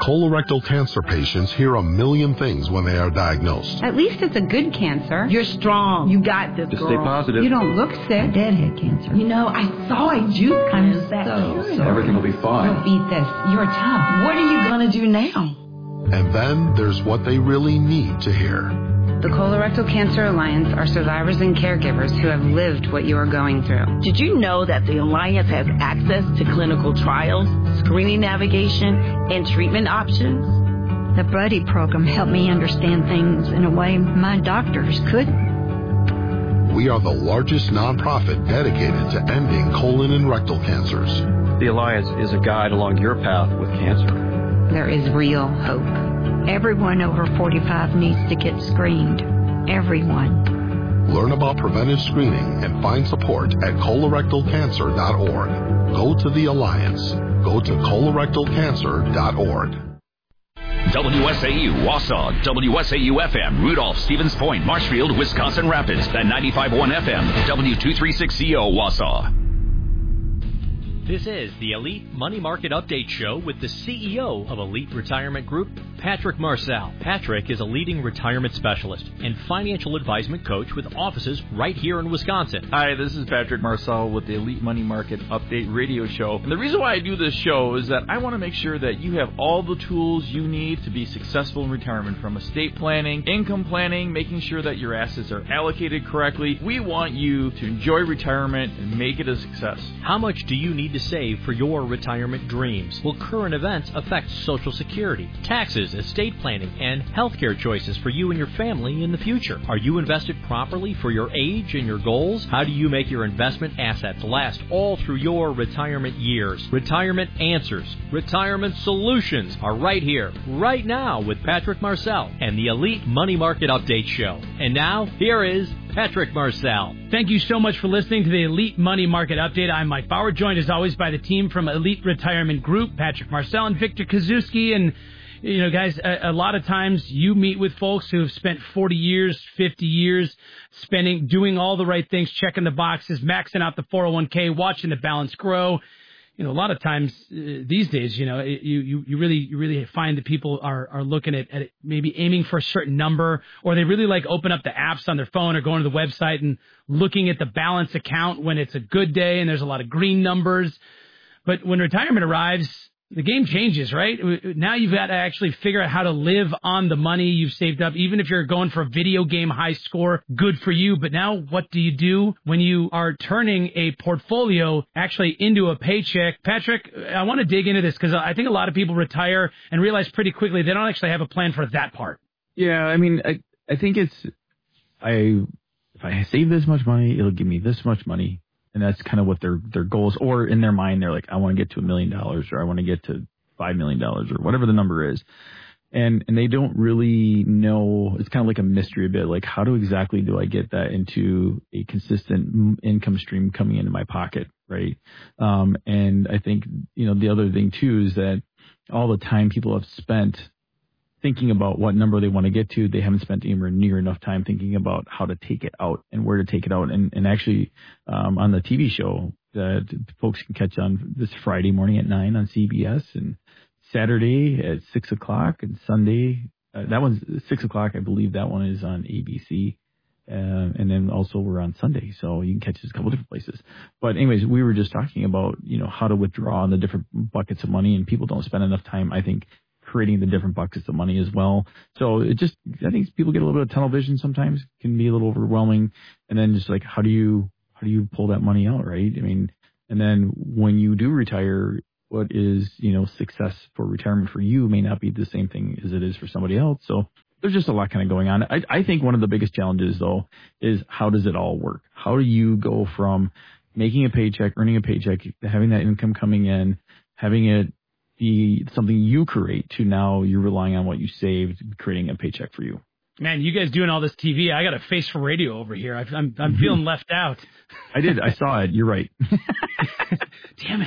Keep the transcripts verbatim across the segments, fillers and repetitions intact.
Colorectal cancer patients hear a million things when they are diagnosed. At least it's a good cancer. You're strong. You got this, Just girl. stay positive. You don't look sick. Deadhead cancer. You know, I saw a juice I'm cleanse that so period. sorry. Everything will be fine. You'll beat this. You're tough. What are you going to do now? And then there's what they really need to hear. The Colorectal Cancer Alliance are survivors and caregivers who have lived what you are going through. Did you know that the Alliance has access to clinical trials, screening navigation, and treatment options? The Buddy program helped me understand things in a way my doctors couldn't. We are the largest nonprofit dedicated to ending colon and rectal cancers. The Alliance is a guide along your path with cancer. There is real hope. Everyone over forty-five needs to get screened. Everyone. Learn about preventive screening and find support at colorectal cancer dot org. Go to the Alliance. Go to colorectal cancer dot org. W S A U, Wausau, W S A U F M, Rudolph, Stevens Point, Marshfield, Wisconsin Rapids, and ninety-five point one F M, W two thirty-six C O, Wausau. This is the Elite Money Market Update Show with the C E O of Elite Retirement Group, Patrick Marcel. Patrick is a leading retirement specialist and financial advisement coach with offices right here in Wisconsin. Hi, this is Patrick Marcel with the Elite Money Market Update Radio Show. And the reason why I do this show is that I want to make sure that you have all the tools you need to be successful in retirement, from estate planning, income planning, making sure that your assets are allocated correctly. We want you to enjoy retirement and make it a success. How much do you need to save for your retirement dreams? Will current events affect Social Security, taxes, estate planning, and healthcare choices for you and your family in the future? Are you invested properly for your age and your goals? How do you make your investment assets last all through your retirement years? Retirement answers, retirement solutions are right here, right now with Patrick Marcel and the Elite Money Market Update Show. And now, here is Patrick Marcel. Thank you so much for listening to the Elite Money Market Update. I'm Mike Bauer, joined as always by the team from Elite Retirement Group, Patrick Marcel and Victor Kazuski. And, you know, guys, a, a lot of times you meet with folks who have spent forty years, fifty years spending, doing all the right things, checking the boxes, maxing out the four oh one k, watching the balance grow. You know, a lot of times uh, these days, you know, you, you, you really you really find that people are, are looking at, at maybe aiming for a certain number, or they really like open up the apps on their phone or going to the website and looking at the balance account when it's a good day and there's a lot of green numbers. But when retirement arrives, the game changes, right? Now you've got to actually figure out how to live on the money you've saved up. Even if you're going for a video game high score, good for you. But now what do you do when you are turning a portfolio actually into a paycheck? Patrick, I want to dig into this because I think a lot of people retire and realize pretty quickly they don't actually have a plan for that part. Yeah, I mean, I, I think it's, I if I save this much money, it'll give me this much money. And that's kind of what their their goals, or in their mind, they're like, I want to get to a million dollars, or I want to get to five million dollars, or whatever the number is. And and they don't really know. It's kind of like a mystery a bit. Like, how do exactly do I get that into a consistent income stream coming into my pocket, right? Um, and I think, you know, the other thing too is that all the time people have spent thinking about what number they want to get to, they haven't spent anywhere near enough time thinking about how to take it out and where to take it out. And, and actually, um, on the T V show that folks can catch on this Friday morning at nine on C B S, and Saturday at six o'clock, and Sunday, uh, that one's six o'clock. I believe that one is on A B C. Uh, and then also we're on Sunday, so you can catch us a couple different places. But anyways, we were just talking about, you know, how to withdraw on the different buckets of money, and people don't spend enough time, I think, creating the different buckets of money as well. So it just, I think people get a little bit of tunnel vision sometimes, can be a little overwhelming. And then just like, how do you, how do you pull that money out, right? I mean, and then when you do retire, what is, you know, success for retirement for you may not be the same thing as it is for somebody else. So there's just a lot kind of going on. I, I think one of the biggest challenges though is, how does it all work? How do you go from making a paycheck, earning a paycheck, having that income coming in, having it be something you create, to now you're relying on what you saved, creating a paycheck for you? Man, you guys doing all this T V, I got a face for radio over here. I, I'm I'm feeling left out. I did. I saw it. You're right. Damn it.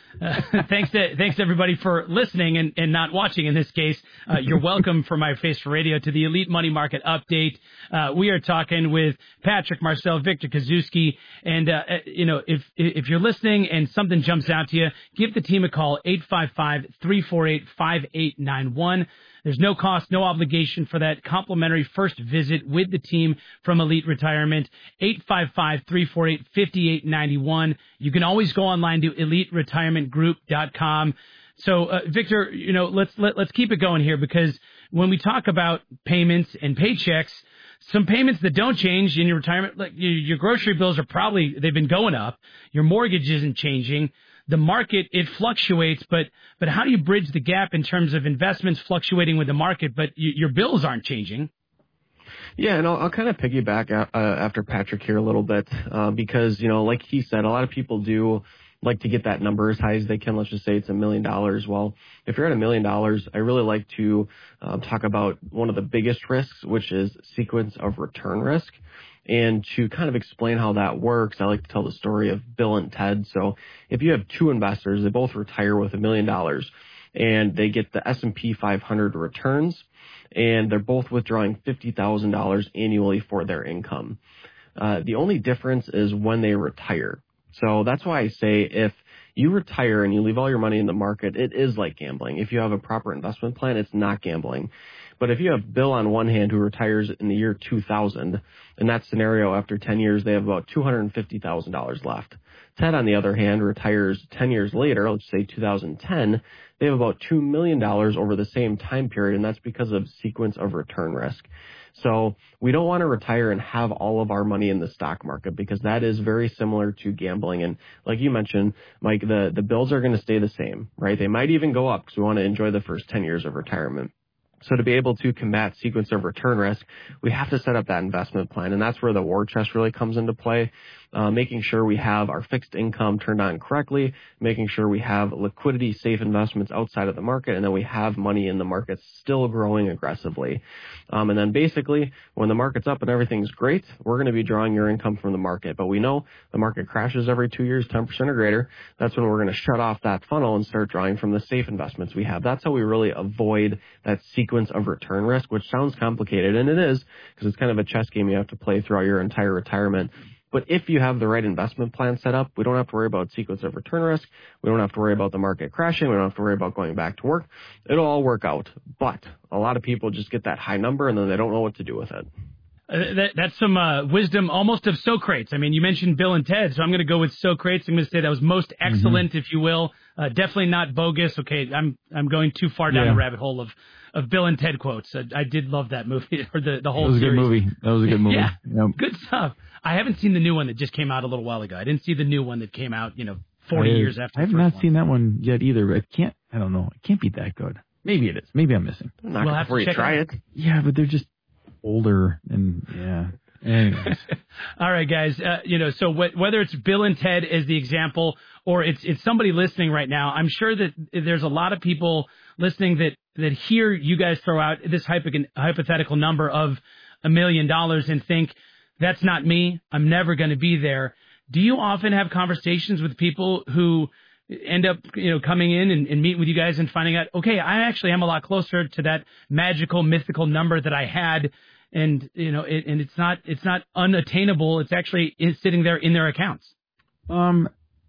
Uh, thanks to thanks to everybody for listening and, and not watching in this case. Uh, you're welcome for my face for radio to the Elite Money Market Update. Uh, we are talking with Patrick Marcel, Victor Kozuski, and uh, you know if if you're listening and something jumps out to you, give the team a call, eight five five, three four eight, five eight nine one. There's no cost, no obligation for that complimentary first visit with the team from Elite Retirement, eight five five, three four eight, five eight nine one. You can always go online to elite retirement group dot com. So, uh, Victor, you know, let's let, let's keep it going here, because when we talk about payments and paychecks, some payments that don't change in your retirement, like your, your grocery bills are probably, they've been going up. Your mortgage isn't changing. The market, it fluctuates, but but how do you bridge the gap in terms of investments fluctuating with the market, but you, your bills aren't changing? Yeah, and I'll, I'll kind of piggyback uh, after Patrick here a little bit, uh, because, you know, like he said, a lot of people do like to get that number as high as they can. Let's just say it's a million dollars. Well, if you're at a million dollars, I really like to um, talk about one of the biggest risks, which is sequence of return risk. And to kind of explain how that works, I like to tell the story of Bill and Ted. So if you have two investors, they both retire with a million dollars, and they get the S and P five hundred returns, and they're both withdrawing fifty thousand dollars annually for their income. Uh, the only difference is when they retire. So that's why I say if you retire and you leave all your money in the market, it is like gambling. If you have a proper investment plan, it's not gambling. But if you have Bill on one hand who retires in the year two thousand, in that scenario, after ten years, they have about two hundred fifty thousand dollars left. Ted, on the other hand, retires ten years later, let's say two thousand ten, they have about two million dollars over the same time period, and that's because of sequence of return risk. So we don't want to retire and have all of our money in the stock market, because that is very similar to gambling. And like you mentioned, Mike, the, the bills are going to stay the same, right? They might even go up because we want to enjoy the first ten years of retirement. So to be able to combat sequence of return risk, we have to set up that investment plan. And that's where the war chest really comes into play, uh, making sure we have our fixed income turned on correctly, making sure we have liquidity safe investments outside of the market, and then we have money in the market still growing aggressively. Um, and then basically, when the market's up and everything's great, we're going to be drawing your income from the market. But we know the market crashes every two years, ten percent or greater. That's when we're going to shut off that funnel and start drawing from the safe investments we have. That's how we really avoid that sequence of return risk, which sounds complicated, and it is, because it's kind of a chess game you have to play throughout your entire retirement. But if you have the right investment plan set up, we don't have to worry about sequence of return risk. We don't have to worry about the market crashing. We don't have to worry about going back to work. It'll all work out. But a lot of people just get that high number, and then they don't know what to do with it. Uh, that, that's some uh, wisdom almost of Socrates. I mean, you mentioned Bill and Ted, so I'm going to go with Socrates. I'm going to say that was most excellent, mm-hmm. if you will. Uh, definitely not bogus. Okay, I'm I'm going too far down yeah. the rabbit hole of, of Bill and Ted quotes. I, I did love that movie, or the, the whole series. That was series. a good movie. That was a good movie. Yeah, yep. Good stuff. I haven't seen the new one that just came out a little while ago. I didn't see the new one that came out, you know, forty I, years after I have the first not one. seen that one yet either. But it can't, I don't know. It can't be that good. Maybe it is. Maybe I'm missing. Not we'll before you try it. it. Yeah, but they're just older and, yeah. Anyways. All right, guys. Uh, you know, so wh- whether it's Bill and Ted as the example, or it's it's somebody listening right now, I'm sure that there's a lot of people listening that, that hear you guys throw out this hypo- hypothetical number of a million dollars and think, that's not me. I'm never going to be there. Do you often have conversations with people who end up, you know, coming in and, and meet with you guys and finding out, okay, I actually am a lot closer to that magical, mythical number that I had, and you know, it, and it's not it's not unattainable. It's actually is sitting there in their accounts. Um,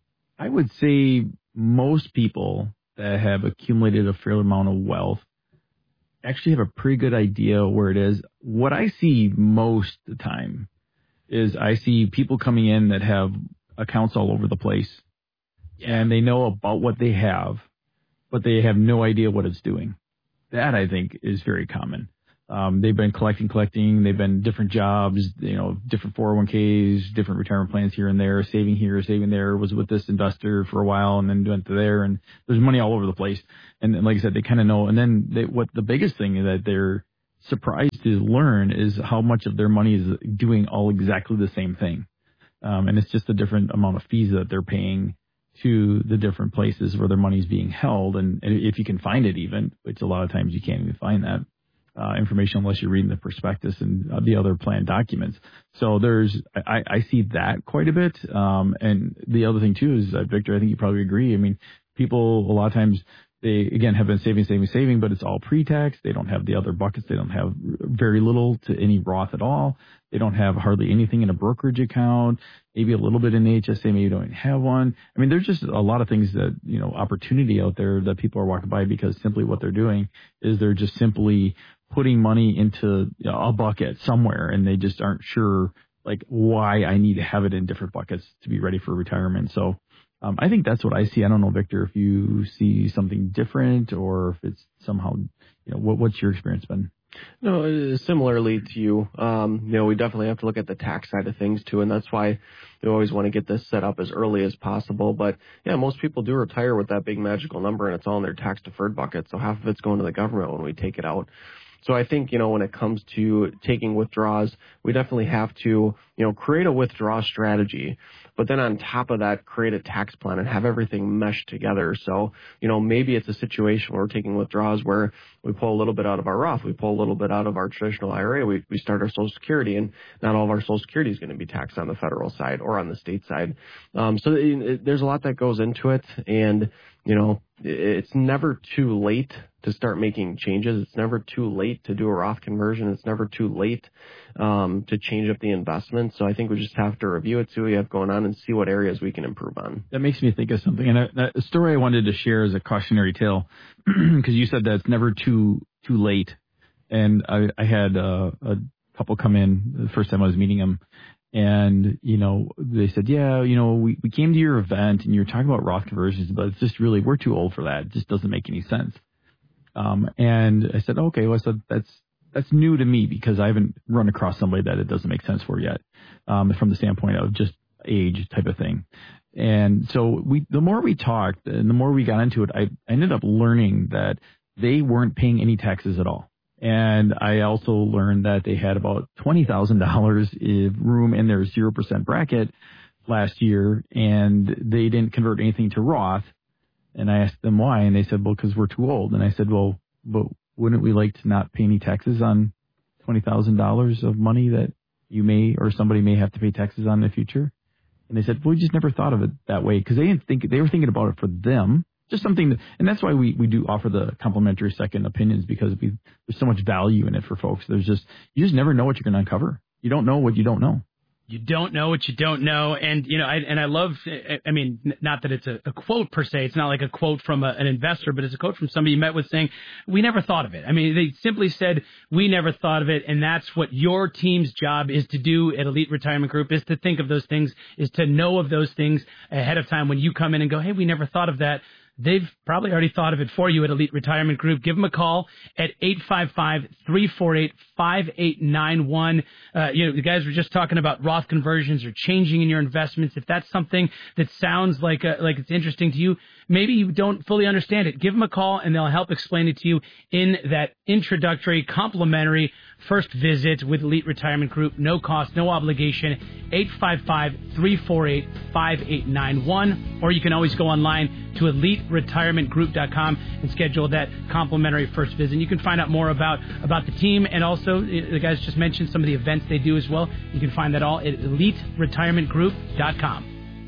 I would say most people that have accumulated a fair amount of wealth actually have a pretty good idea where it is. What I see most of the time is I see people coming in that have accounts all over the place, yeah. and they know about what they have, but they have no idea what it's doing. That, I think, is very common. Um, they've been collecting, collecting. They've been different jobs, you know, different four oh one k's, different retirement plans here and there, saving here, saving there, was with this investor for a while and then went to there. And there's money all over the place. And, and like I said, they kind of know. And then they, what the biggest thing is that they're surprised to learn is how much of their money is doing all exactly the same thing. Um, and it's just a different amount of fees that they're paying to the different places where their money is being held. And if you can find it even, which a lot of times you can't even find that uh, information unless you're reading the prospectus and uh, the other plan documents. So there's, I, I see that quite a bit. Um, and the other thing too is, uh, Victor, I think you probably agree. I mean, people a lot of times, they, again, have been saving, saving, saving, but it's all pre-tax. They don't have the other buckets. They don't have very little to any Roth at all. They don't have hardly anything in a brokerage account, maybe a little bit in H S A, maybe don't have one. I mean, there's just a lot of things that, you know, opportunity out there that people are walking by because simply what they're doing is they're just simply putting money into a bucket somewhere, and they just aren't sure, like, why I need to have it in different buckets to be ready for retirement. So, Um, I think that's what I see. I don't know, Victor, if you see something different or if it's somehow, you know, what, what's your experience been? No, similarly to you, um, you know, we definitely have to look at the tax side of things too, and that's why we always want to get this set up as early as possible. But yeah, most people do retire with that big magical number, and it's all in their tax deferred bucket. So half of it's going to the government when we take it out. So I think, you know, when it comes to taking withdrawals, we definitely have to, you know, create a withdrawal strategy, but then on top of that, create a tax plan and have everything meshed together. So, you know, maybe it's a situation where we're taking withdrawals where we pull a little bit out of our Roth, we pull a little bit out of our traditional I R A, we, we start our Social Security, and not all of our Social Security is going to be taxed on the federal side or on the state side. Um, so it, it, there's a lot that goes into it, and, you know, it's never too late to start making changes. It's never too late to do a Roth conversion. It's never too late um, to change up the investment. So I think we just have to review it, see what we have going on, and see what areas we can improve on. That makes me think of something. And a, a story I wanted to share is a cautionary tale, because you said that it's never too too late. And I, I had uh, a couple come in the first time I was meeting them. And, you know, they said, yeah, you know, we, we came to your event and you were talking about Roth conversions, but it's just really, we're too old for that. It just doesn't make any sense. Um, and I said, okay, well, I said, that's, that's new to me because I haven't run across somebody that it doesn't make sense for yet, um, from the standpoint of just age type of thing. And so we, the more we talked and the more we got into it, I ended up learning that they weren't paying any taxes at all. And I also learned that they had about twenty thousand dollars room in their zero percent bracket last year, and they didn't convert anything to Roth. And I asked them why, and they said, well, because we're too old. And I said, well, but wouldn't we like to not pay any taxes on twenty thousand dollars of money that you may or somebody may have to pay taxes on in the future? And they said, well, we just never thought of it that way, because they didn't think, they were thinking about it for them. Just something, that, and that's why we, we do offer the complimentary second opinions, because we, there's so much value in it for folks. There's just, you just never know what you're going to uncover. You don't know what you don't know. You don't know what you don't know. And, you know, I, and I love, I mean, not that it's a, a quote per se. It's not like a quote from a, an investor, but it's a quote from somebody you met with saying, we never thought of it. I mean, they simply said, we never thought of it. And that's what your team's job is to do at Elite Retirement Group, is to think of those things, is to know of those things ahead of time. When you come in and go, hey, we never thought of that, they've probably already thought of it for you at Elite Retirement Group. Give them a call at eight five five, three four eight, five eight nine one. Uh, you know, the guys were just talking about Roth conversions or changing in your investments. If that's something that sounds like a, like it's interesting to you, maybe you don't fully understand it, give them a call and they'll help explain it to you in that introductory, complimentary first visit with Elite Retirement Group. No cost, no obligation. eight five five, three four eight, five eight nine one. Or you can always go online to elite retirement group dot com and schedule that complimentary first visit. You can find out more about, about the team, and also the guys just mentioned some of the events they do as well. You can find that all at elite retirement group dot com.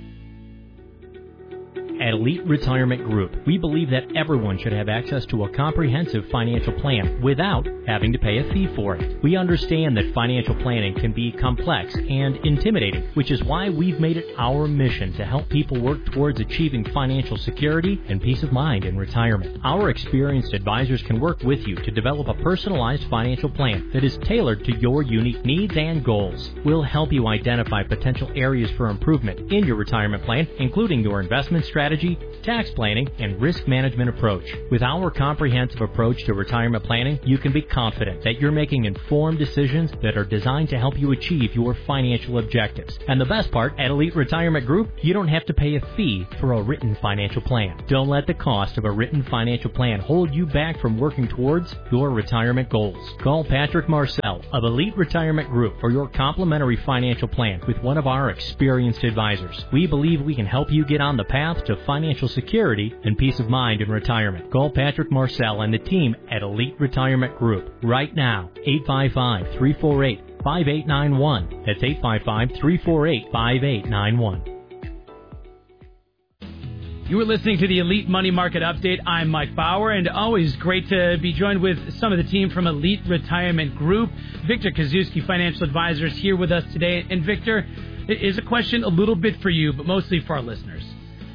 At Elite Retirement Group, we believe that everyone should have access to a comprehensive financial plan without having to pay a fee for it. We understand that financial planning can be complex and intimidating, which is why we've made it our mission to help people work towards achieving financial security and peace of mind in retirement. Our experienced advisors can work with you to develop a personalized financial plan that is tailored to your unique needs and goals. We'll help you identify potential areas for improvement in your retirement plan, including your investment strategy, strategy, tax planning, and risk management approach. With our comprehensive approach to retirement planning, you can be confident that you're making informed decisions that are designed to help you achieve your financial objectives. And the best part, at Elite Retirement Group, you don't have to pay a fee for a written financial plan. Don't let the cost of a written financial plan hold you back from working towards your retirement goals. Call Patrick Marcel of Elite Retirement Group for your complimentary financial plan with one of our experienced advisors. We believe we can help you get on the path to financial security and peace of mind in retirement. Call Patrick Marcel and the team at Elite Retirement Group right now. eight five five, three four eight, five eight nine one. That's eight five five, three four eight, five eight nine one. You were listening to the Elite Money Market Update. I'm Mike Bauer, and always great to be joined with some of the team from Elite Retirement Group. Victor Kozuski, financial advisor, is here with us today. And Victor, it is a question a little bit for you, but mostly for our listeners.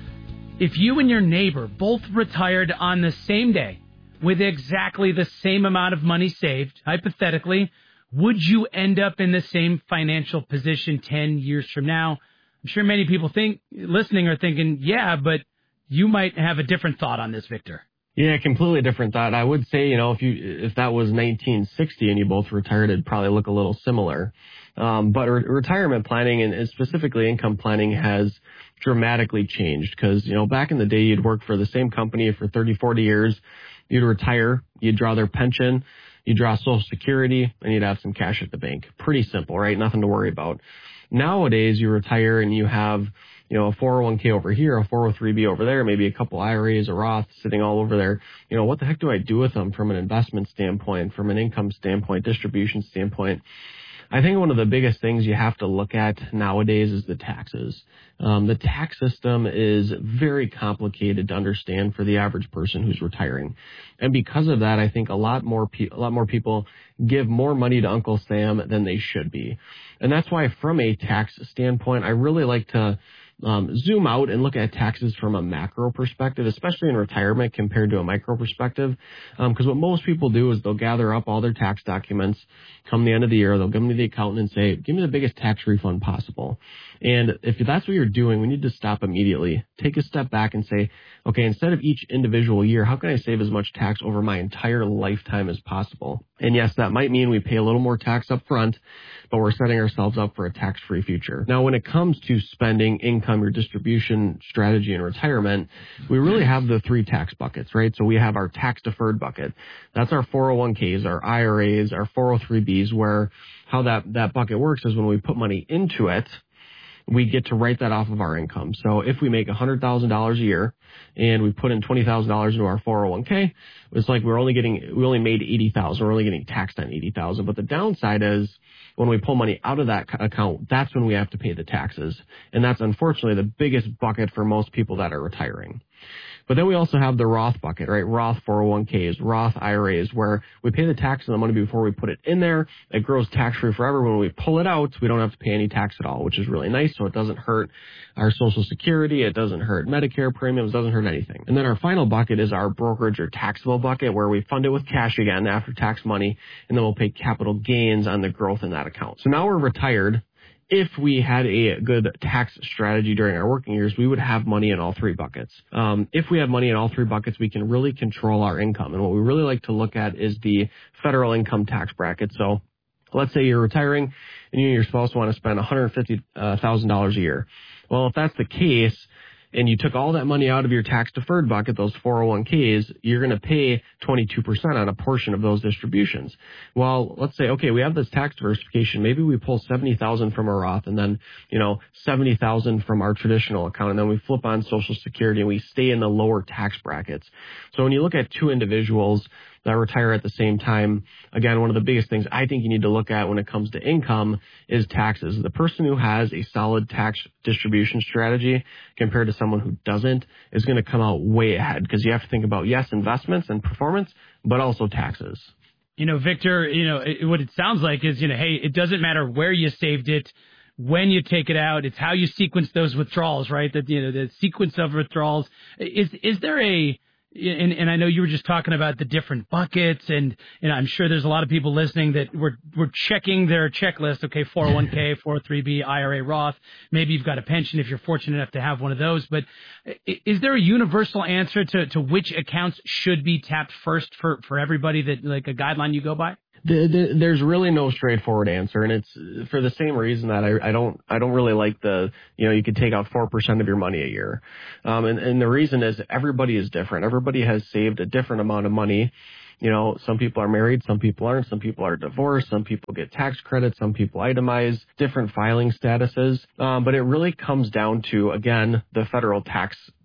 If you and your neighbor both retired on the same day with exactly the same amount of money saved, hypothetically, would you end up in the same financial position ten years from now? I'm sure many people think listening are thinking, yeah, but you might have a different thought on this, Victor. Yeah, completely different thought. I would say, you know, if you if that was nineteen sixty and you both retired, it'd probably look a little similar. Um, but re- retirement planning and, and specifically income planning has dramatically changed because, you know, back in the day, you'd work for the same company for thirty, forty years. You'd retire, you'd draw their pension, you'd draw Social Security, and you'd have some cash at the bank. Pretty simple, right? Nothing to worry about. Nowadays, you retire and you have, you know, a four oh one k over here, a four oh three b over there, maybe a couple I R As or Roths sitting all over there. You know, what the heck do I do with them from an investment standpoint, from an income standpoint, distribution standpoint? I think one of the biggest things you have to look at nowadays is the taxes. Um, the tax system is very complicated to understand for the average person who's retiring. And because of that, I think a lot more pe- a lot more people give more money to Uncle Sam than they should be. And that's why from a tax standpoint, I really like to Um, zoom out and look at taxes from a macro perspective, especially in retirement compared to a micro perspective. Because um, what most people do is they'll gather up all their tax documents come the end of the year. They'll give them to the accountant and say, give me the biggest tax refund possible. And if that's what you're doing, we need to stop immediately. Take a step back and say, okay, instead of each individual year, how can I save as much tax over my entire lifetime as possible? And yes, that might mean we pay a little more tax up front, but we're setting ourselves up for a tax-free future. Now, when it comes to spending, income, your distribution strategy in retirement, we really have the three tax buckets, right? So we have our tax-deferred bucket. That's our four oh one k's, our I R As, our four oh three b's, where how that, that bucket works is when we put money into it, we get to write that off of our income. So if we make one hundred thousand dollars a year and we put in twenty thousand dollars into our four oh one k, it's like we're only getting, we only made eighty thousand dollars. We're only getting taxed on eighty thousand dollars. But the downside is when we pull money out of that account, that's when we have to pay the taxes. And that's unfortunately the biggest bucket for most people that are retiring. But then we also have the Roth bucket, right? Roth four oh one k's, Roth I R As, where we pay the tax on the money before we put it in there. It grows tax-free forever. When we pull it out, we don't have to pay any tax at all, which is really nice. So it doesn't hurt our Social Security. It doesn't hurt Medicare premiums. It doesn't hurt anything. And then our final bucket is our brokerage or taxable bucket, where we fund it with cash again after tax money, and then we'll pay capital gains on the growth in that account. So now we're retired. If we had a good tax strategy during our working years, we would have money in all three buckets. Um, if we have money in all three buckets, we can really control our income. And what we really like to look at is the federal income tax bracket. So let's say you're retiring and you and your spouse want to spend one hundred fifty thousand dollars a year. Well, if that's the case, and you took all that money out of your tax-deferred bucket, those four oh one k's, you're going to pay twenty-two percent on a portion of those distributions. Well, let's say, okay, we have this tax diversification. Maybe we pull seventy thousand dollars from our Roth and then, you know, seventy thousand dollars from our traditional account, and then we flip on Social Security and we stay in the lower tax brackets. So when you look at two individuals that retire at the same time, again, one of the biggest things I think you need to look at when it comes to income is taxes. The person who has a solid tax distribution strategy compared to someone who doesn't is going to come out way ahead, because you have to think about, yes, investments and performance, but also taxes. You know, Victor, you know, it, what it sounds like is, you know, hey, it doesn't matter where you saved it, when you take it out, it's how you sequence those withdrawals, right? That, you know, the sequence of withdrawals. Is is there a And, and I know you were just talking about the different buckets, and, and I'm sure there's a lot of people listening that were, were checking their checklist. Okay, four oh one k, four oh three b, I R A, Roth. Maybe you've got a pension if you're fortunate enough to have one of those. But is there a universal answer to, to which accounts should be tapped first for, for everybody, that like a guideline you go by? The, the, there's really no straightforward answer, and it's for the same reason that I, I don't I don't really like the, you know, you could take out four percent of your money a year. Um, and, and the reason is everybody is different. Everybody has saved a different amount of money. You know, some people are married, some people aren't, some people are divorced, some people get tax credits, some people itemize, different filing statuses. Um, but it really comes down to, again, the federal tax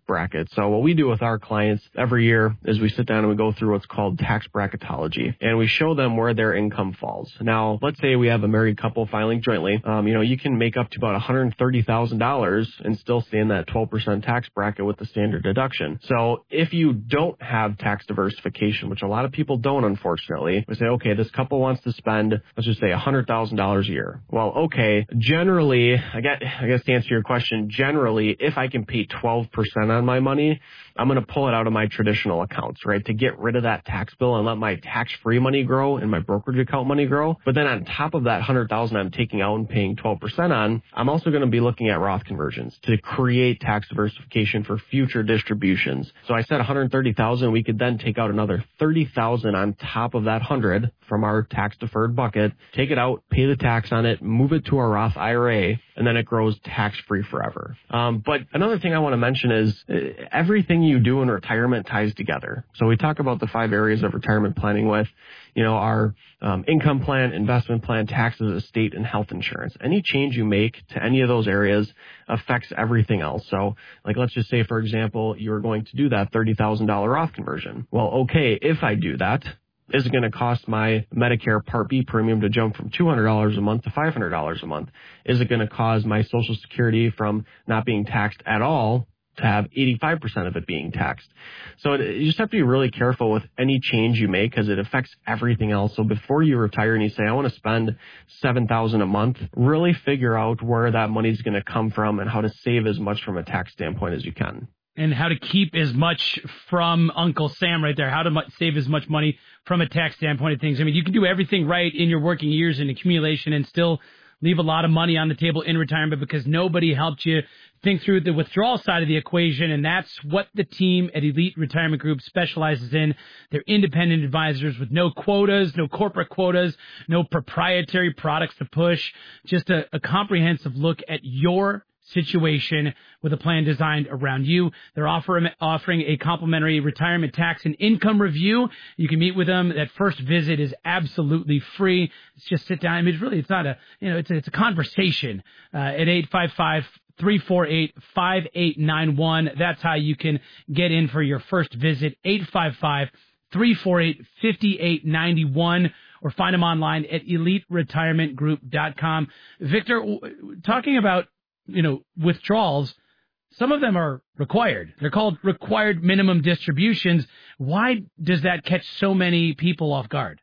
bracket. So what we do with our clients every year is we sit down and we go through what's called tax bracketology, and we show them where their income falls. Now, let's say we have a married couple filing jointly. Um, you know, you can make up to about one hundred thirty thousand dollars and still stay in that twelve percent tax bracket with the standard deduction. So if you don't have tax diversification, which a lot of people don't, unfortunately, we say, okay, this couple wants to spend, let's just say one hundred thousand dollars a year. Well, okay, generally, I guess, I guess to answer your question, generally, if I can pay twelve percent on my money, I'm going to pull it out of my traditional accounts, right, to get rid of that tax bill and let my tax-free money grow and my brokerage account money grow. But then on top of that one hundred thousand dollars I'm taking out and paying twelve percent on, I'm also going to be looking at Roth conversions to create tax diversification for future distributions. So I said one hundred thirty thousand dollars, we could then take out another thirty thousand dollars on top of that one hundred thousand dollars from our tax-deferred bucket, take it out, pay the tax on it, move it to a Roth I R A, and then it grows tax-free forever. Um, but another thing I want to mention is uh, everything you do in retirement ties together. So we talk about the five areas of retirement planning with, you know, our um, income plan, investment plan, taxes, estate, and health insurance. Any change you make to any of those areas affects everything else. So, like, let's just say, for example, you're going to do that thirty thousand dollars Roth conversion. Well, okay, if I do that, is it going to cost my Medicare Part B premium to jump from two hundred dollars a month to five hundred dollars a month? Is it going to cause my Social Security from not being taxed at all to have eighty-five percent of it being taxed? So it, you just have to be really careful with any change you make because it affects everything else. So before you retire and you say, I want to spend seven thousand dollars a month, really figure out where that money is going to come from and how to save as much from a tax standpoint as you can. And how to keep as much from Uncle Sam right there, how to mu- save as much money from a tax standpoint of things. I mean, you can do everything right in your working years and accumulation and still leave a lot of money on the table in retirement because nobody helped you think through the withdrawal side of the equation, and that's what the team at Elite Retirement Group specializes in. They're independent advisors with no quotas, no corporate quotas, no proprietary products to push, just a, a comprehensive look at your situation with a plan designed around you. They're offer, offering a complimentary retirement tax and income review. You can meet with them. That first visit is absolutely free. It's just sit down. I mean, it's really, it's not a, you know, it's a, it's a conversation uh, at eight five five, three four eight, five eight nine one. That's how you can get in for your first visit, eight five five, three four eight, five eight nine one, or find them online at elite retirement group dot com. Victor, talking about, you know, withdrawals, some of them are required. They're called required minimum distributions. Why does that catch so many people off guard?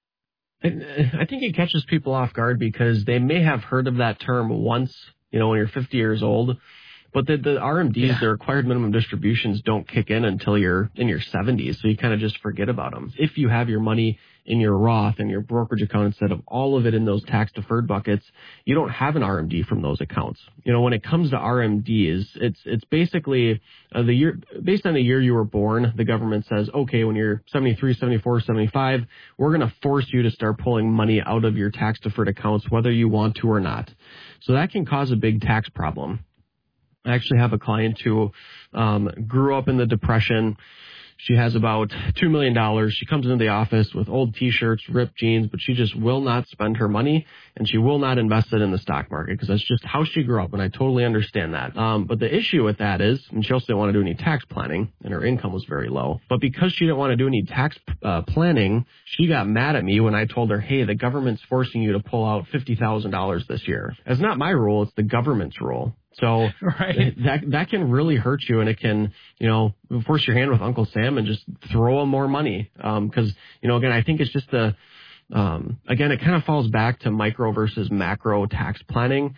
I think it catches people off guard because they may have heard of that term once, you know, when you're fifty years old. But the, the R M Ds, yeah. the required minimum distributions, don't kick in until you're in your seventies, so you kind of just forget about them. If you have your money in your Roth and your brokerage account instead of all of it in those tax-deferred buckets, you don't have an R M D from those accounts. You know, when it comes to R M Ds, it's it's basically uh, the year based on the year you were born. The government says, okay, when you're seventy-three, seventy-four, seventy-five, we're going to force you to start pulling money out of your tax-deferred accounts, whether you want to or not. So that can cause a big tax problem. I actually have a client who um, grew up in the Depression. She has about two million dollars. She comes into the office with old T-shirts, ripped jeans, but she just will not spend her money, and she will not invest it in the stock market because that's just how she grew up, and I totally understand that. Um, but the issue with that is, and she also didn't want to do any tax planning, and her income was very low. But because she didn't want to do any tax uh, planning, she got mad at me when I told her, hey, the government's forcing you to pull out fifty thousand dollars this year. It's not my rule. It's the government's rule. So right. that that can really hurt you, and it can, you know, force your hand with Uncle Sam and just throw him more money. Because, um, you know, again, I think it's just the, um, again, it kind of falls back to micro versus macro tax planning.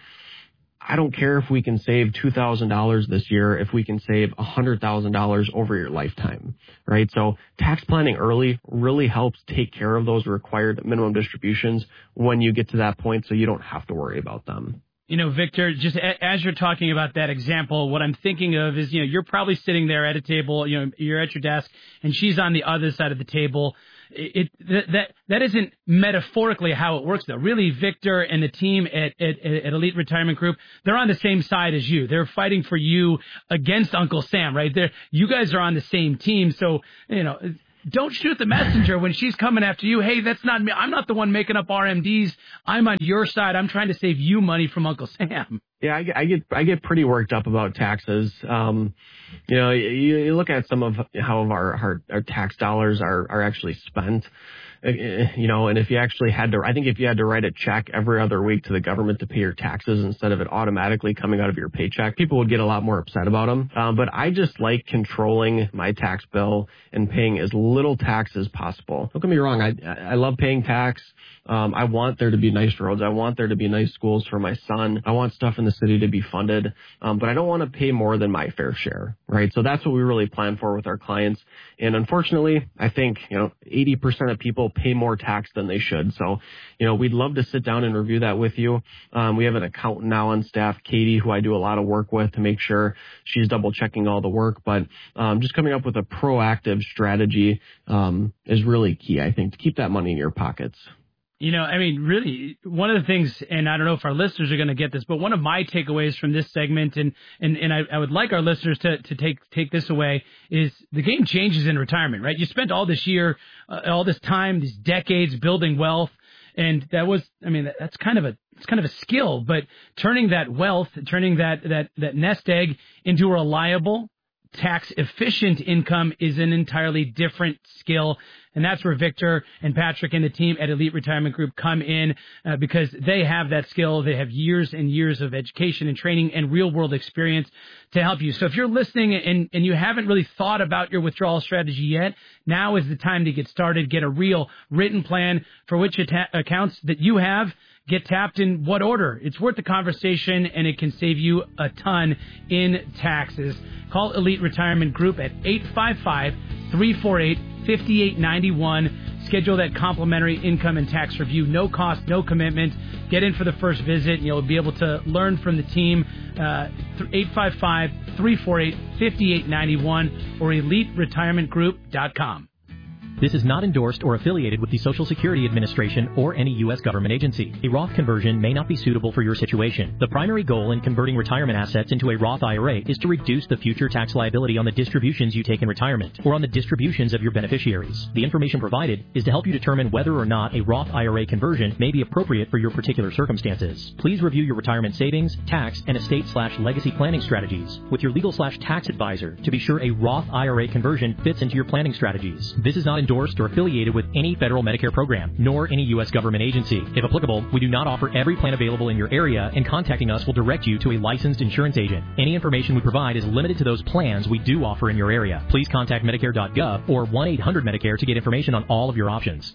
I don't care if we can save two thousand dollars this year, if we can save one hundred thousand dollars over your lifetime, right? So tax planning early really helps take care of those required minimum distributions when you get to that point so you don't have to worry about them. You know, Victor, just a, as you're talking about that example, what I'm thinking of is, you know, you're probably sitting there at a table, you know, you're at your desk, and she's on the other side of the table. It, it that that isn't metaphorically how it works, though. Really, Victor and the team at, at, at Elite Retirement Group, they're on the same side as you. They're fighting for you against Uncle Sam, right? They're, you guys are on the same team, so, you know, don't shoot the messenger when she's coming after you. Hey, that's not me. I'm not the one making up R M Ds. I'm on your side. I'm trying to save you money from Uncle Sam. Yeah, I get, I get, I get pretty worked up about taxes. Um, you know, you, you look at some of how our, our, our tax dollars are, are actually spent. You know, and if you actually had to, I think if you had to write a check every other week to the government to pay your taxes instead of it automatically coming out of your paycheck, people would get a lot more upset about them. Um, but I just like controlling my tax bill and paying as little tax as possible. Don't get me wrong. I, I love paying tax. Um, I want there to be nice roads. I want there to be nice schools for my son. I want stuff in the city to be funded. Um, but I don't want to pay more than my fair share, right? So that's what we really plan for with our clients. And unfortunately, I think, you know, eighty percent of people pay more tax than they should. So, you know, we'd love to sit down and review that with you. Um, we have an accountant now on staff, Katie, who I do a lot of work with to make sure she's double checking all the work. But um, just coming up with a proactive strategy um, is really key, I think, to keep that money in your pockets. You know, I mean, really, one of the things, and I don't know if our listeners are going to get this, but one of my takeaways from this segment, and and, and I, I would like our listeners to, to take take this away, is the game changes in retirement, right? You spent all this year, uh, all this time, these decades building wealth, and that was, I mean, that, that's kind of a it's kind of a skill, but turning that wealth, turning that that that nest egg into a reliable, tax-efficient income is an entirely different skill. And that's where Victor and Patrick and the team at Elite Retirement Group come in uh, because they have that skill. They have years and years of education and training and real-world experience to help you. So if you're listening and, and you haven't really thought about your withdrawal strategy yet, now is the time to get started. Get a real written plan for which atta- accounts that you have. Get tapped in what order. It's worth the conversation, and it can save you a ton in taxes. Call Elite Retirement Group at eight five five, three four eight, five eight nine one. Schedule that complimentary income and tax review. No cost, no commitment. Get in for the first visit, and you'll be able to learn from the team. Uh, eight five five, three four eight, five eight nine one or elite retirement group dot com. This is not endorsed or affiliated with the Social Security Administration or any U S government agency. A Roth conversion may not be suitable for your situation. The primary goal in converting retirement assets into a Roth I R A is to reduce the future tax liability on the distributions you take in retirement or on the distributions of your beneficiaries. The information provided is to help you determine whether or not a Roth I R A conversion may be appropriate for your particular circumstances. Please review your retirement savings, tax, and estate slash legacy planning strategies with your legal slash tax advisor to be sure a Roth I R A conversion fits into your planning strategies. This is not endorsed or affiliated with any federal Medicare program, nor any U S government agency. If applicable, we do not offer every plan available in your area, and contacting us will direct you to a licensed insurance agent. Any information we provide is limited to those plans we do offer in your area. Please contact Medicare dot gov or one eight hundred Medicare to get information on all of your options.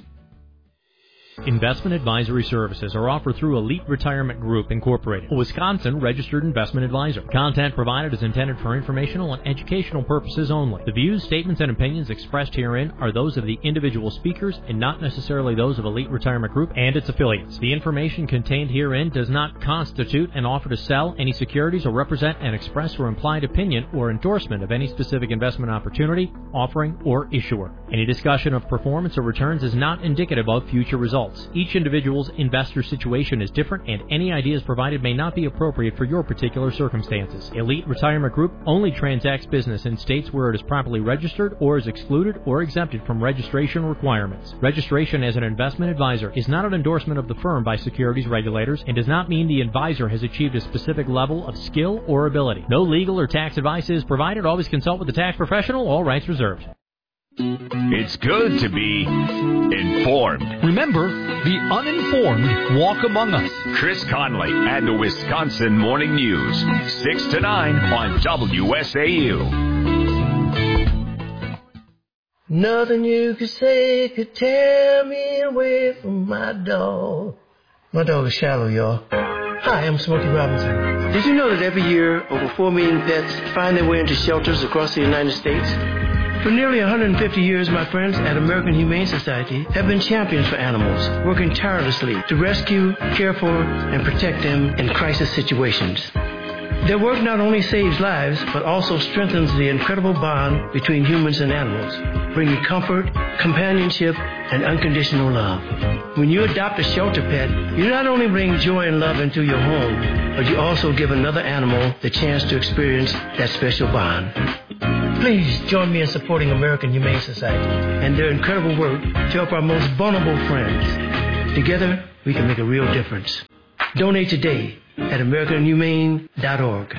Investment advisory services are offered through Elite Retirement Group, Incorporated, a Wisconsin-registered investment advisor. Content provided is intended for informational and educational purposes only. The views, statements, and opinions expressed herein are those of the individual speakers and not necessarily those of Elite Retirement Group and its affiliates. The information contained herein does not constitute an offer to sell any securities or represent an express or implied opinion or endorsement of any specific investment opportunity, offering, or issuer. Any discussion of performance or returns is not indicative of future results. Each individual's investor situation is different, and any ideas provided may not be appropriate for your particular circumstances. Elite Retirement Group only transacts business in states where it is properly registered or is excluded or exempted from registration requirements. Registration as an investment advisor is not an endorsement of the firm by securities regulators and does not mean the advisor has achieved a specific level of skill or ability. No legal or tax advice is provided. Always consult with the tax professional. All rights reserved. It's good to be informed. Remember, the uninformed walk among us. Chris Conley and the Wisconsin Morning News, six to nine on W S A U. Nothing you could say could tear me away from my dog. My dog is Shallow, y'all. Hi, I'm Smokey Robinson. Did you know that every year, over four million vets find their way into shelters across the United States? For nearly one hundred fifty years, my friends at American Humane Society have been champions for animals, working tirelessly to rescue, care for, and protect them in crisis situations. Their work not only saves lives, but also strengthens the incredible bond between humans and animals, bringing comfort, companionship, and unconditional love. When you adopt a shelter pet, you not only bring joy and love into your home, but you also give another animal the chance to experience that special bond. Please join me in supporting American Humane Society and their incredible work to help our most vulnerable friends. Together, we can make a real difference. Donate today at american humane dot org.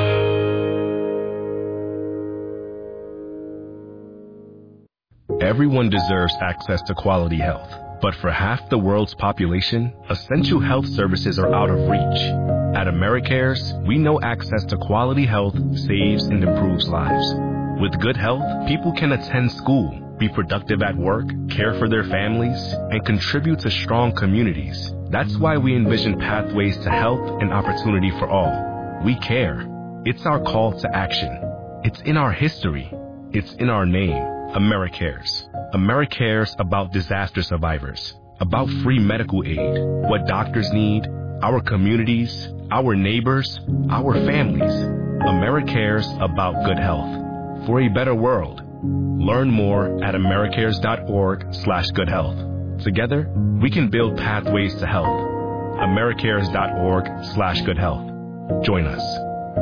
Everyone deserves access to quality health, but for half the world's population, essential health services are out of reach. At AmeriCares, we know access to quality health saves and improves lives. With good health, people can attend school, be productive at work, care for their families, and contribute to strong communities. That's why we envision pathways to health and opportunity for all. We care. It's our call to action. It's in our history. It's in our name. AmeriCares. AmeriCares about disaster survivors, about free medical aid, what doctors need, our communities, our neighbors, our families. AmeriCares about good health. For a better world. Learn more at americares.org slash good health. Together, we can build pathways to health. americares.org slash good health. Join us.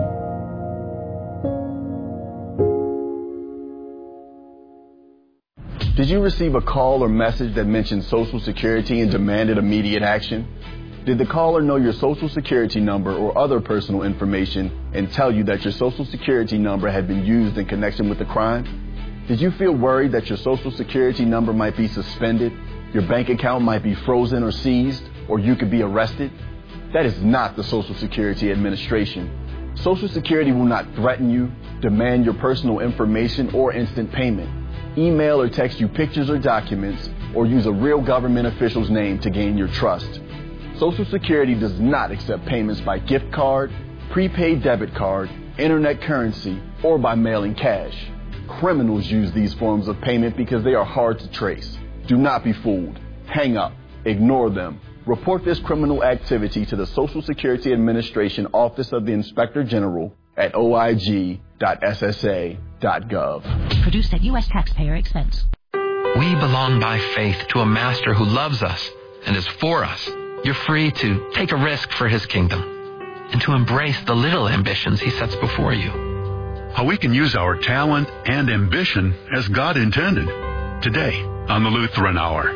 Did you receive a call or message that mentioned Social Security and demanded immediate action? Did the caller know your Social Security number or other personal information and tell you that your Social Security number had been used in connection with the crime? Did you feel worried that your Social Security number might be suspended, your bank account might be frozen or seized, or you could be arrested? That is not the Social Security Administration. Social Security will not threaten you, demand your personal information, or instant payment. Email or text you pictures or documents, or use a real government official's name to gain your trust. Social Security does not accept payments by gift card, prepaid debit card, internet currency, or by mailing cash. Criminals use these forms of payment because they are hard to trace. Do not be fooled. Hang up. Ignore them. Report this criminal activity to the Social Security Administration Office of the Inspector General at o i g dot s s a dot gov. Produced at U S taxpayer expense. We belong by faith to a master who loves us and is for us. You're free to take a risk for his kingdom and to embrace the little ambitions he sets before you. How we can use our talent and ambition as God intended. Today on the Lutheran Hour.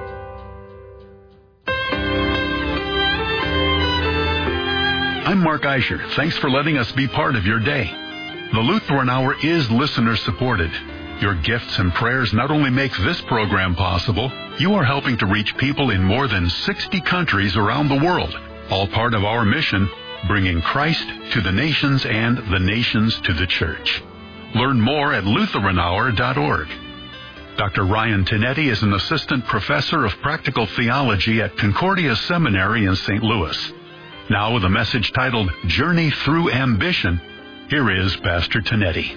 I'm Mark Eicher. Thanks for letting us be part of your day. The Lutheran Hour is listener-supported. Your gifts and prayers not only make this program possible, you are helping to reach people in more than sixty countries around the world, all part of our mission, bringing Christ to the nations and the nations to the church. Learn more at lutheran hour dot org. Doctor Ryan Tinetti is an assistant professor of practical theology at Concordia Seminary in Saint Louis. Now with a message titled Journey Through Ambition, here is Pastor Tinetti.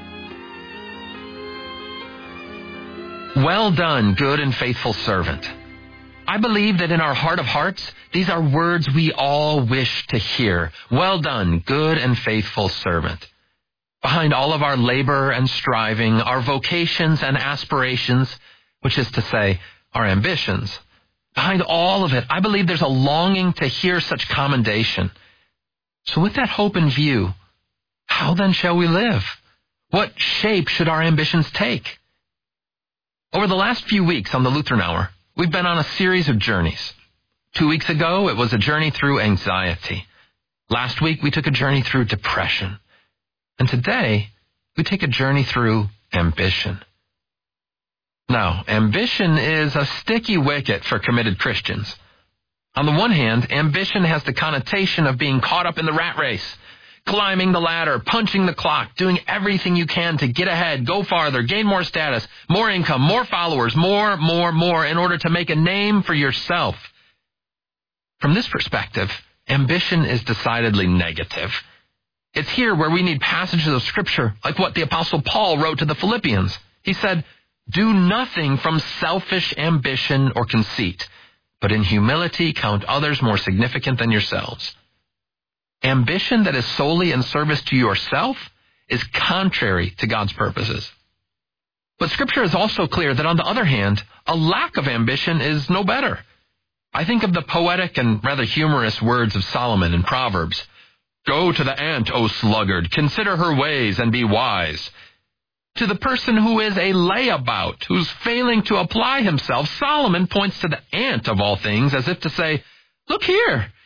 Well done, good and faithful servant. I believe that in our heart of hearts, these are words we all wish to hear. Well done, good and faithful servant. Behind all of our labor and striving, our vocations and aspirations, which is to say, our ambitions, behind all of it, I believe there's a longing to hear such commendation. So with that hope in view, how then shall we live? What shape should our ambitions take? Over the last few weeks on the Lutheran Hour, we've been on a series of journeys. Two weeks ago, it was a journey through anxiety. Last week, we took a journey through depression. And today, we take a journey through ambition. Now, ambition is a sticky wicket for committed Christians. On the one hand, ambition has the connotation of being caught up in the rat race, climbing the ladder, punching the clock, doing everything you can to get ahead, go farther, gain more status, more income, more followers, more, more, more, in order to make a name for yourself. From this perspective, ambition is decidedly negative. It's here where we need passages of Scripture like what the Apostle Paul wrote to the Philippians. He said, "Do nothing from selfish ambition or conceit, but in humility count others more significant than yourselves." Ambition that is solely in service to yourself is contrary to God's purposes. But Scripture is also clear that, on the other hand, a lack of ambition is no better. I think of the poetic and rather humorous words of Solomon in Proverbs. "Go to the ant, O sluggard, consider her ways and be wise." To the person who is a layabout, who's failing to apply himself, Solomon points to the ant of all things as if to say, "Look here,